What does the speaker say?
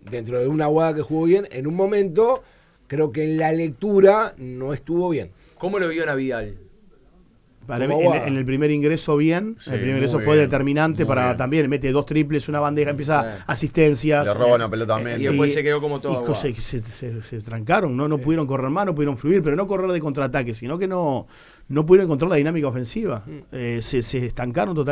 dentro de una jugada que jugó bien, en un momento, creo que en la lectura no estuvo bien. ¿Cómo lo vio a Vidal? Para mí, en el primer ingreso bien, Sí, el primer ingreso muy fue bien, determinante muy para bien. también, mete 2 triples, una bandeja, empieza asistencias. Le roban la pelota a Mendy. Y después se quedó como todo. Se trancaron, no pudieron correr más, no pudieron fluir, pero no correr de contraataque, sino que no pudieron encontrar la dinámica ofensiva. Se estancaron totalmente.